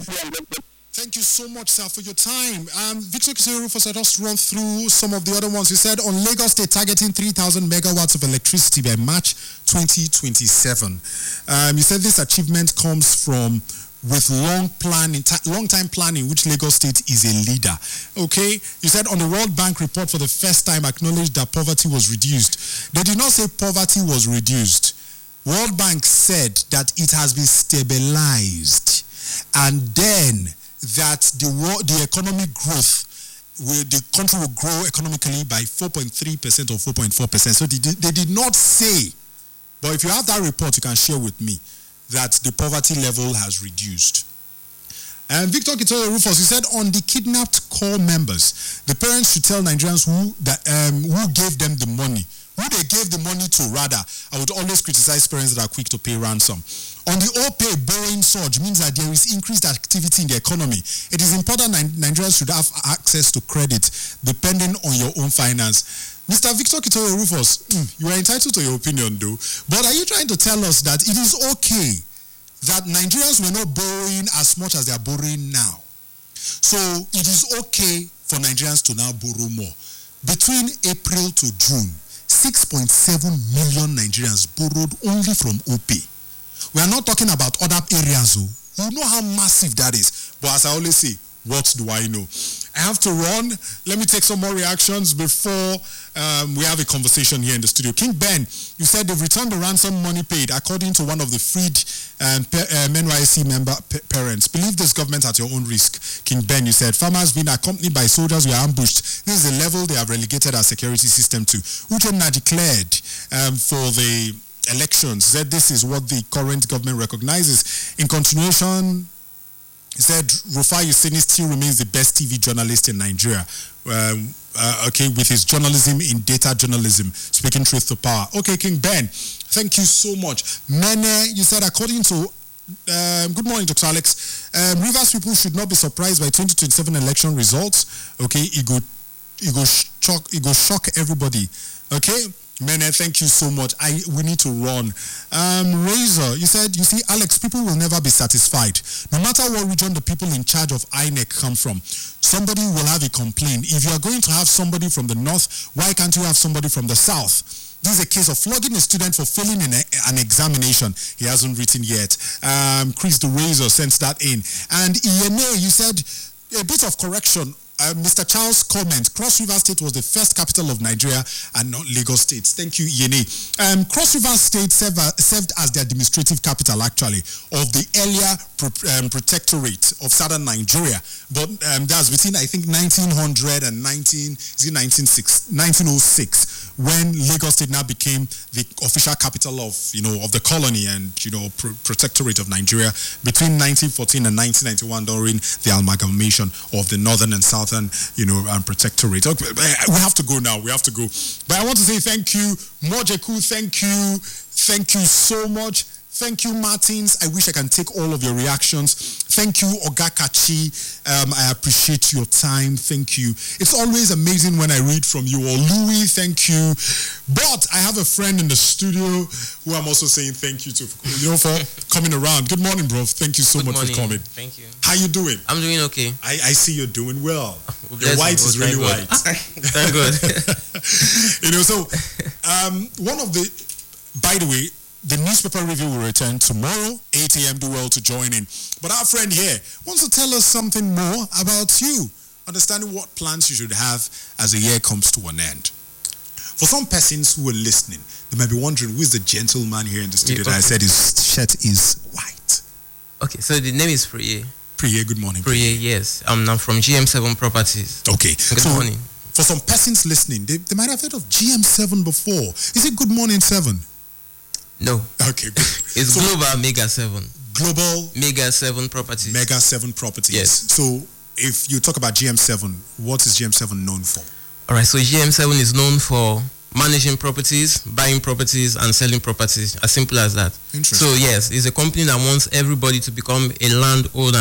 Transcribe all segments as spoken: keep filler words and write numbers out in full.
Thank you so much, sir, for your time. Um, Victor Kisere-Rufus, I just run through some of the other ones. You said on Lagos State targeting three thousand megawatts of electricity by March twenty twenty-seven. Um, you said this achievement comes from with long planning, long time planning, which Lagos State is a leader. Okay, you said on the World Bank report for the first time acknowledged that poverty was reduced. They did not say poverty was reduced. World Bank said that it has been stabilized, and then that the world, the economic growth, will, the country will grow economically by four point three percent or four point four percent. So they did, they did not say, but if you have that report, you can share with me that the poverty level has reduced. And Victor Kisere-Rufus, he said on the kidnapped core members, the parents should tell Nigerians who that um, who gave them the money, who they gave the money to. Rather, I would always criticize parents that are quick to pay ransom. On the O-Pay borrowing surge means that there is increased activity in the economy. It is important that Nigerians should have access to credit depending on your own finance. Mister Victor Kisere-Rufus, mm, you are entitled to your opinion though, but are you trying to tell us that it is okay that Nigerians were not borrowing as much as they are borrowing now? So it is okay for Nigerians to now borrow more. Between April to June, six point seven million Nigerians borrowed only from O-Pay. We are not talking about other areas, though. You know how massive that is. But as I always say, what do I know? I have to run. Let me take some more reactions before um, we have a conversation here in the studio. King Ben, you said they've returned the ransom money paid according to one of the freed um, um, N Y S C member p- parents. Believe this government at your own risk. King Ben, you said farmers being accompanied by soldiers were ambushed. This is the level they have relegated our security system to. Uchenna declared um, for the elections, said this is what the current government recognizes. In continuation, he said Rufai Yusini still remains the best T V journalist in Nigeria. Um, uh, okay, with his journalism in data journalism, speaking truth to power. Okay, King Ben, thank you so much. Mene, you said according to um, good morning, Doctor Alex. Um, Rivers people should not be surprised by twenty twenty-seven election results. Okay, it go, it go shock, it go shock everybody. Okay. Mene, thank you so much. I we need to run. Um, Razor, you said, you see, Alex, people will never be satisfied. No matter what region the people in charge of I N E C come from, somebody will have a complaint. If you are going to have somebody from the north, why can't you have somebody from the south? This is a case of flogging a student for failing in a, an examination. He hasn't written yet. Um, Chris the Razor sends that in. And E M A, you said, a bit of correction. Uh, Mister Charles' comment, Cross River State was the first capital of Nigeria and not Lagos State. Thank you, Yene. Um, Cross River State served, uh, served as the administrative capital, actually, of the earlier pro- um, protectorate of southern Nigeria. But um, that's between, I think, nineteen hundred and nineteen, is it nineteen oh six, when Lagos State now became the official capital of, you know, of the colony and, you know, pro- protectorate of Nigeria between nineteen fourteen and nineteen ninety-one during the amalgamation of the northern and southern and, you know, and protectorate. Okay, we have to go now. We have to go. But I want to say thank you, Mojeku. Thank you. Thank you so much. Thank you, Martins. I wish I can take all of your reactions. Thank you, Ogakachi. Um, I appreciate your time. Thank you. It's always amazing when I read from you. Or Louis, thank you. But I have a friend in the studio who I'm also saying thank you to, you know, for coming around. Good morning, bro. Thank you so Good much morning. for coming. Thank you. How you doing? I'm doing okay. I, I see you're doing well. Well, your white is really God. white. Thank God. You know, so um, one of the, by the way, the newspaper review will return tomorrow, eight a.m. Do well to join in. But our friend here wants to tell us something more about you, understanding what plans you should have as the year comes to an end. For some persons who are listening, they might be wondering, who is the gentleman here in the studio Yeah, okay. that I said his shirt is white? Okay, so the name is Priye. Priye, good morning. Priye, yes. Um, I'm from G M seven Properties. Okay. Good so morning. For some persons listening, they, they might have heard of G M seven before. Is it Good Morning seven? No. Okay, good. It's So, Global Mega seven. Global Mega seven Properties. Mega seven Properties. Yes. So if you talk about G M seven, what is G M seven known for? All right, so G M seven is known for managing properties, buying properties, and selling properties. As simple as that. Interesting. So yes, it's a company that wants everybody to become a landowner.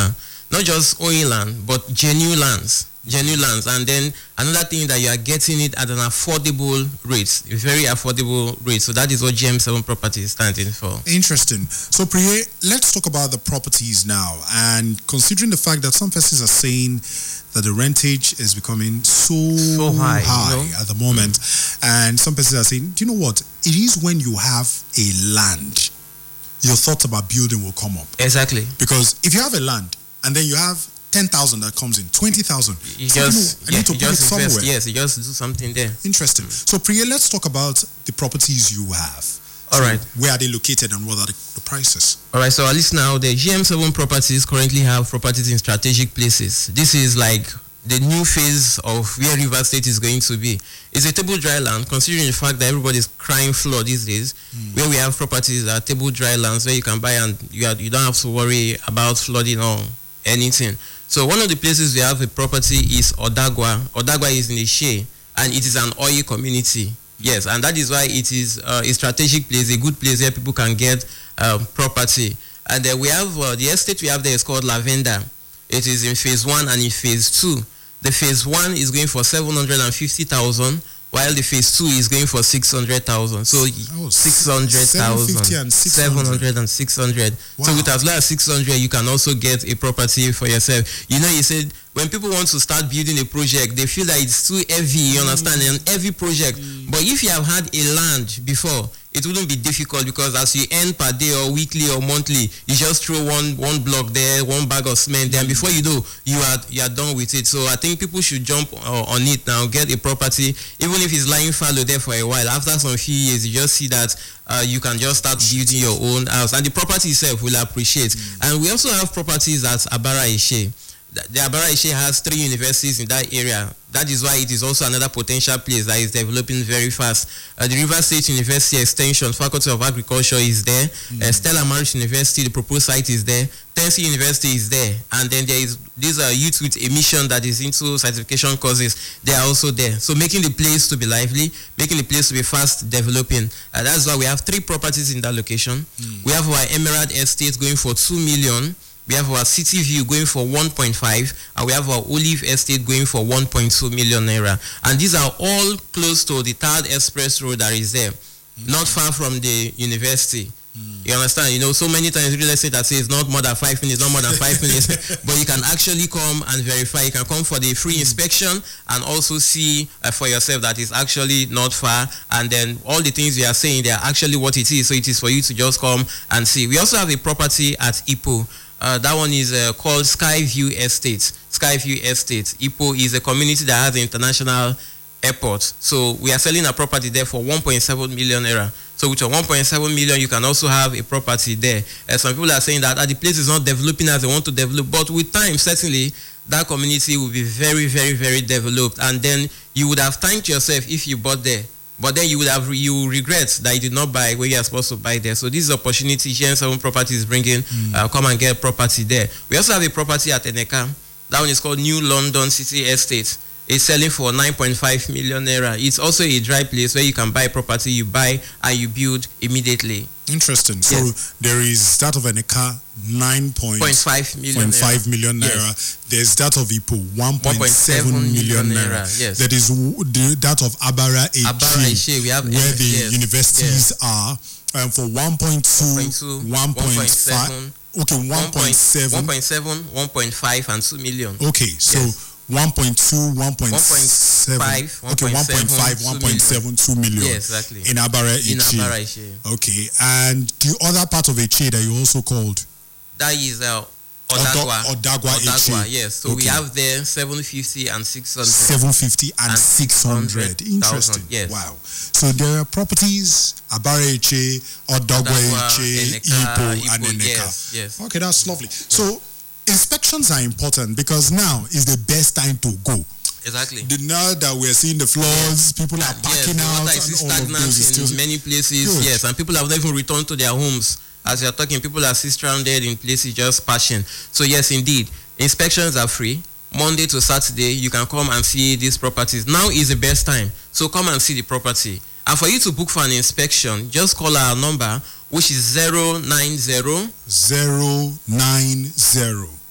not just owning land, but genuine lands. Genuine lands. And then another thing that you are getting it at an affordable rate, a very affordable rate. So that is what G M seven Properties is standing for. Interesting. So Priye, let's talk about the properties now. And considering the fact that some persons are saying that the rentage is becoming so, so high, high you know? at the moment, and some persons are saying, do you know what? It is when you have a land, your thoughts about building will come up. Exactly. Because if you have a land and then you have ten thousand that comes in, twenty thousand. You just, I yeah, need to you put just it somewhere. invest, yes, you just do something there. Interesting. So Priye, let's talk about the properties you have. All so right. Where are they located and what are the, the prices? All right. So at least now the G M seven Properties currently have properties in strategic places. This is like the new phase of where Rivers State is going to be. It's a table dry land, considering the fact that everybody's crying flood these days, mm. where we have properties that are table dry lands where you can buy and you, are, you don't have to worry about flooding or anything. So one of the places we have a property is Odagwa. Odagwa is in the Shea, and it is an oil community. Yes, and that is why it is uh, a strategic place, a good place where people can get uh, property. And then we have uh, the estate we have there is called Lavender. It is in phase one and in phase two. The phase one is going for seven hundred fifty thousand, while the phase two is going for six hundred thousand. So oh, six hundred thousand, seven hundred and six hundred. Wow. So with as low as six hundred, you can also get a property for yourself. You know, you said when people want to start building a project, they feel that it's too heavy, you understand, an heavy project. Mm. But if you have had a land before, it wouldn't be difficult, because as you earn per day or weekly or monthly, you just throw one one block there, one bag of cement there, and before you know, you are you are done with it. So I think people should jump uh, on it now, get a property, even if it's lying fallow there for a while. After some few years, you just see that uh, you can just start building your own house, and the property itself will appreciate. Mm. And we also have properties at Abara Eshe. The Abara Eshe has three universities in that area. That is why it is also another potential place that is developing very fast. Uh, the Rivers State University Extension, Faculty of Agriculture is there. Mm-hmm. uh, Stella Maris University, the proposed site is there. Tennessee University is there. And then there is these are youth with a mission that is into certification courses. They are also there. So making the place to be lively, making the place to be fast developing. Uh, that's why we have three properties in that location. Mm. We have our Emerald Estate going for two million. We have our City View going for one point five, and we have our Olive Estate going for one point two million naira. And these are all close to the third express road that is there, mm-hmm. not far from the university. Mm. You understand? You know, so many times real estate that says not more than five minutes, not more than five minutes, but you can actually come and verify. You can come for the free inspection and also see uh, for yourself that it's actually not far. And then all the things we are saying, they are actually what it is. So it is for you to just come and see. We also have a property at Ipo. Uh, that one is uh, called Skyview Estate. Skyview Estate. Ipo is a community that has an international airport. So we are selling a property there for one point seven million naira. So with your one point seven million, you can also have a property there. Uh, some people are saying that uh, the place is not developing as they want to develop, but with time, certainly, that community will be very, very, very developed. And then you would have thanked yourself if you bought there. But then you would have you regret that you did not buy where you are supposed to buy there. So this is opportunity G M seven Properties is bringing. Mm. Uh, come and get property there. We also have a property at Eneka. That one is called New London City Estate. It's selling for nine point five million naira. It's also a dry place where you can buy property, you buy and you build immediately. Interesting. So yes. There is that of Eneka, nine point five million naira. Yes. There's that of Ipo, one point seven million naira. Yes. That is the, that of Abara Eshe, Abara Eshe, we have where M- the yes. universities yes. are, um, for one point two, one point five. Okay, one point seven. one point seven, one point five, and two million. Okay, so yes. one point two, one point seven. Okay, one point five, one point seven, two million. Yes, exactly. In Abara Eshe. In Abara Eshe. Okay, and the other part of Eshe that you also called? That is uh, Odagwa. Odagwa, Odagwa, Eshe. yes. So okay. We have there seven fifty and six hundred. seven fifty and, and six hundred. Interesting. Yes. Wow. So there are properties, Abara Eshe, Odagwa Eshe, Ipo, and Eneka. Yes, yes. Okay, that's lovely. So inspections are important because now is the best time to go. Exactly. The now that we're seeing the floods, people are packing yes, out, water is and all of stagnant those in still many places. Good. Yes, and people have not even returned to their homes. As we are talking, people are still stranded in places just passing. So yes, indeed, inspections are free. Monday to Saturday, you can come and see these properties. Now is the best time, so come and see the property. And for you to book for an inspection, just call our number, which is zero nine zero zero nine zero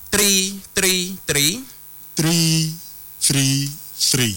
three three three three three three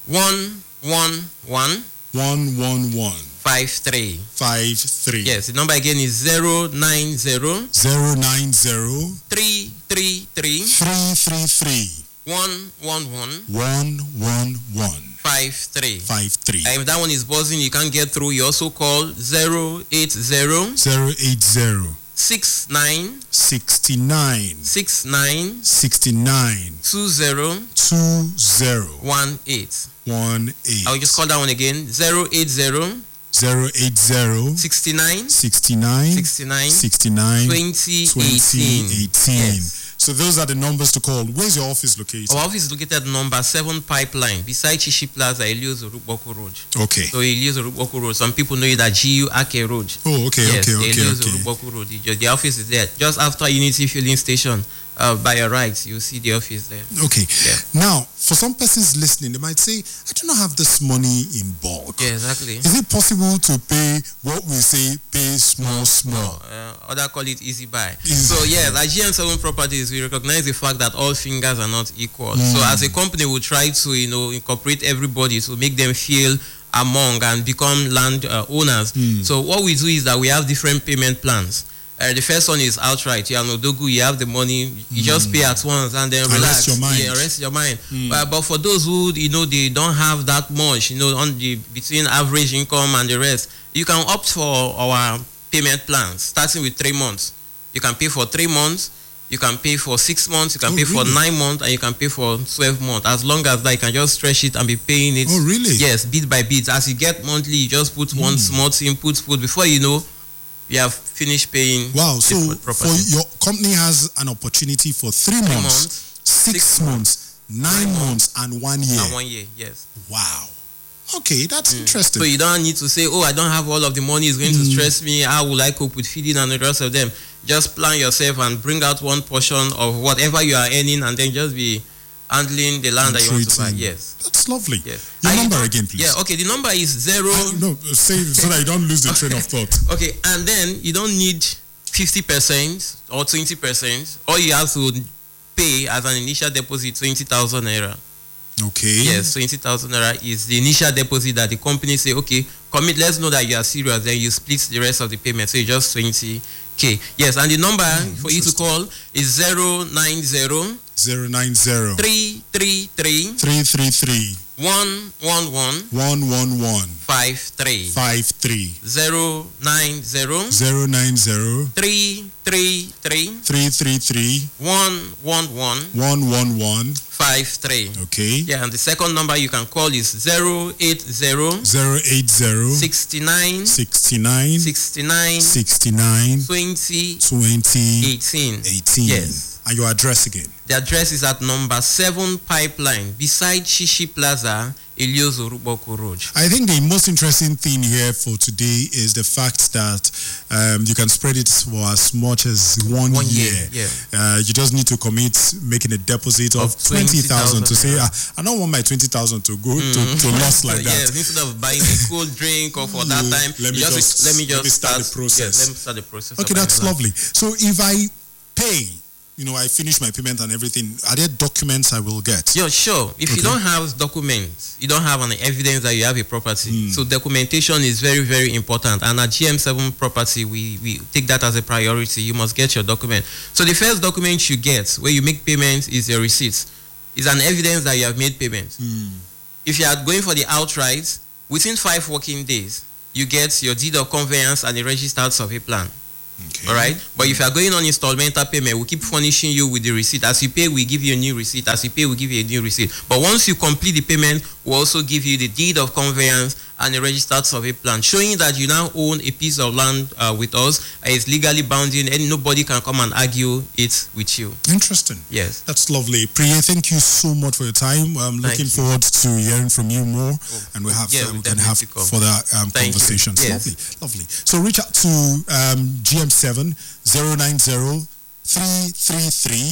one one one one one one five three five three. Yes, the number again is zero nine zero zero nine zero three three three three three three one one one one one one five three five three. And if that one is buzzing, you can't get through. You also call zero eight zero zero eight zero six nine sixty nine six nine sixty nine two zero two zero one eight. one eight. I'll just call that one again. zero eight zero zero eight zero sixty nine sixty nine sixty nine sixty nine twenty eighteen. Yes. So those are the numbers to call. Where's your office located? Our office is located at number seven Pipeline beside Chishi Plaza, Elios Orukboku Road. Okay. So Elios Orukboku Road. Some people know it as G U Ake Road. Oh, okay, yes, okay, okay, Elios okay. Orukboku Road. The, the office is there. Just after Unity Filling Station, uh, by your right, you'll see the office there. Okay. Yeah. Now, for some persons listening, they might say, I do not have this money in bulk. Yeah, exactly. Is it possible to pay what we say, pay small, small? Uh, other call it easy buy. Easy. So yes, at G M seven Properties, we recognize the fact that all fingers are not equal. Mm. So as a company, we try to, you know, incorporate everybody to make them feel among and become land uh, owners. Mm. So what we do is that we have different payment plans. Uh, the first one is outright. You have no dogu, you have the money, you mm. just pay at once and then relax. Rest your mind. Yeah, rest your mind. Mm. Uh, but for those who, you know, they don't have that much, you know, on the between average income and the rest, you can opt for our payment plans, starting with three months. You can pay for three months, you can pay for six months, you can oh, pay really? for nine months, and you can pay for twelve months. As long as that, you can just stretch it and be paying it. Oh, really? Yes, bit by bit. As you get monthly, you just put mm. one small thing, put, put. Before you know, you have finished paying. Wow, so for your company has an opportunity for three, three months, months, six, six months, nine months, and one year. And one year, yes. Wow. Okay, that's mm. interesting. So you don't need to say, oh, I don't have all of the money, it's going mm. to stress me. How will I cope with feeding and the rest of them? Just plan yourself and bring out one portion of whatever you are earning and then just be handling the land and that you want to buy. Yes. That's lovely. Yes. Your I, number again, please. Yeah, okay, the number is zero. I, no, say so that you don't lose the train of thought. Okay, and then you don't need fifty percent or twenty percent. All you have to pay as an initial deposit, twenty thousand naira. Okay. Yes, twenty thousand naira is the initial deposit that the company say, okay, commit, let's know that you are serious, then you split the rest of the payment. So you just twenty K. Yes, and the number oh, for you to call is zero nine zero zero nine zero three three three three three three one one one one one one five three five three zero nine zero zero nine zero three three three three three three one one one one one one five three. Okay. Yeah, and the second number you can call is zero eight zero zero eight zero sixty nine sixty nine sixty nine sixty nine twenty twenty eighteen. Eighteen. Yes. And your address again? The address is at number seven Pipeline beside Chishi Plaza, Elios Orukboku Road. I think the most interesting thing here for today is the fact that um, you can spread it for as much as one, one year. year. Yeah. Uh, you just need to commit making a deposit of, of twenty thousand to say, ah, I don't want my twenty thousand to go mm. to, to loss like that. Yes, instead of buying a cool drink or for that time, let me just, just let me just let me start, start the process. Yes, let me start the process. Okay, that's lovely. So if I pay, you know, I finish my payment and everything, are there documents I will get? Yeah, sure. If okay. you don't have documents, you don't have an evidence that you have a property. Mm. So documentation is very, very important. And at G M seven Property, we, we take that as a priority. You must get your document. So the first document you get where you make payments is your receipt. It's an evidence that you have made payments. Mm. If you are going for the outright, within five working days, you get your deed of conveyance and a registered survey plan. Okay. All right, but if you are going on installmental payment, we keep furnishing you with the receipt. As you pay, we give you a new receipt. As you pay, we give you a new receipt. But once you complete the payment, we also give you the deed of conveyance and a registered survey plan, showing that you now own a piece of land uh, with us. It's legally bounding, and nobody can come and argue it with you. Interesting. Yes, that's lovely. Priya, thank you so much for your time. I'm looking you. forward to hearing from you more, oh. and we have yeah, uh, we we can have come. further um, conversations. Yes. Lovely, lovely. So reach out to um, G M seven zero nine zero three three three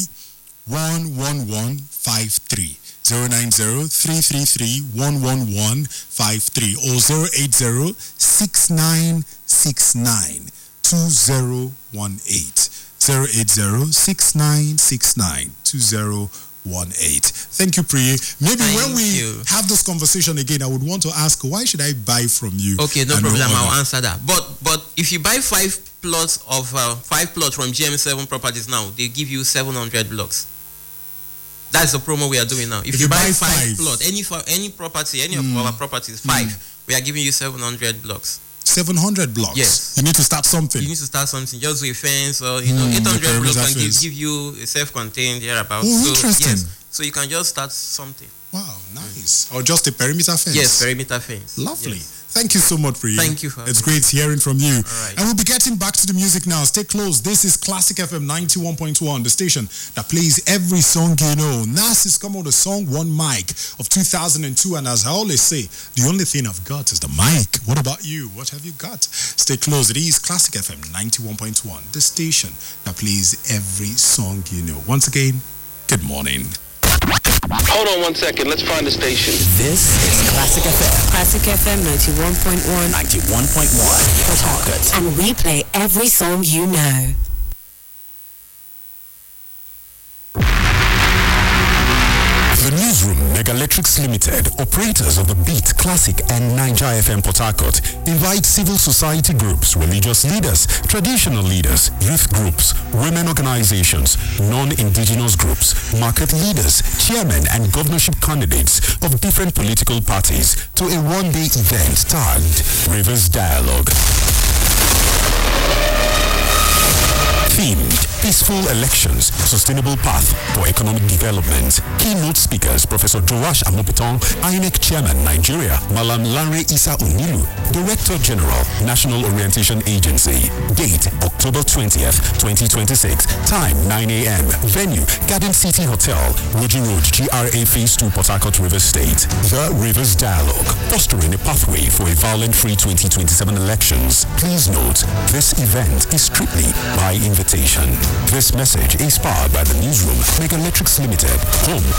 one one one five three. zero nine zero three three three one one one five three or zero eight zero six nine six nine two zero one eight. zero eight zero, six nine six nine, two zero one eight. Thank you, Priye. Maybe Thank when we you. have this conversation again, I would want to ask, why should I buy from you? Okay, no and problem. other? I'll answer that. But but if you buy five plots of uh, five plots from G M seven Properties now, they give you seven hundred blocks. That's the promo we are doing now. If, If you, you buy, buy five, five. plots, any fi- any property, any Mm. of our properties, five, Mm. we are giving you seven hundred blocks. seven hundred blocks. Yes. You need to start something. You need to start something. Just do a fence, or you know, Mm, eight the hundred blocks perimeter can give, fence. give you a self-contained thereabouts. Oh, so, interesting. Yes, so you can just start something. Wow, nice. Or just a perimeter fence. Yes, perimeter fence. Lovely. Yes. Thank you so much, Priye. Thank you for It's having great hearing from you. All right. And we'll be getting back to the music now. Stay close. This is Classic F M ninety-one point one, the station that plays every song you know. Nas is come on the song One Mic of two thousand two. And as I always say, the only thing I've got is the mic. What about you? What have you got? Stay close. It is Classic F M ninety-one point one, the station that plays every song you know. Once again, good morning. Hold on one second. Let's find the station. This is Classic F M. Classic F M ninety-one point one. ninety-one point one. Port Harcourt. And we play every song you know. The Newsroom Megalectrics Limited, operators of the Beat, Classic and Niger F M Port Harcourt, invite civil society groups, religious leaders, traditional leaders, youth groups, women organizations, non-indigenous groups, market leaders, chairmen and governorship candidates of different political parties to a one-day event tagged Rivers Dialogue. Themed Peaceful Elections, Sustainable Path for Economic Development. Keynote speakers Professor Joash Amopiton, I N E C Chairman, Nigeria, Malam Lanre Isa Onilu, Director General, National Orientation Agency. Date October twentieth, twenty twenty-six. Time nine a.m. Venue Garden City Hotel, Woji Road, G R A Phase two, Port Harcourt, Rivers State. The Rivers Dialogue, fostering a pathway for a violent-free twenty twenty-seven elections. Please note, this event is strictly by invitation. This message is powered by the Newsroom Megalectrics Limited, home